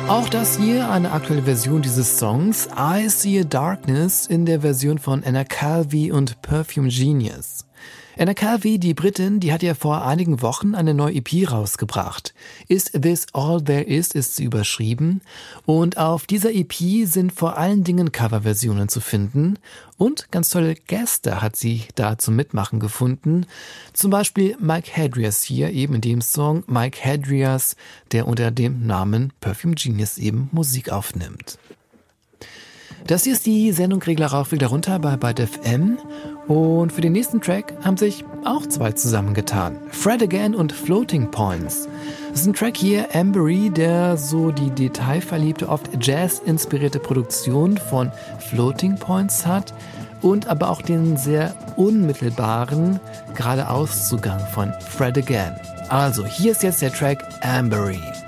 Auch das hier eine aktuelle Version dieses Songs, I See a Darkness, in der Version von Anna Calvi und Perfume Genius. Anna Calvi, die Britin, die hat ja vor einigen Wochen eine neue EP rausgebracht. Is This All There Is ist sie überschrieben. Und auf dieser EP sind vor allen Dingen Coverversionen zu finden. Und ganz tolle Gäste hat sie da zum Mitmachen gefunden. Zum Beispiel Mike Hadrias hier eben in dem Song. Mike Hadrias, der unter dem Namen Perfume Genius eben Musik aufnimmt. Das hier ist die Sendung Regler rauf, Regler runter bei Byte FM. Und für den nächsten Track haben sich auch zwei zusammengetan. Fred Again und Floating Points. Das ist ein Track hier, Ambery, der so die detailverliebte, oft Jazz-inspirierte Produktion von Floating Points hat und aber auch den sehr unmittelbaren Geradeauszugang von Fred Again. Also, hier ist jetzt der Track Ambery.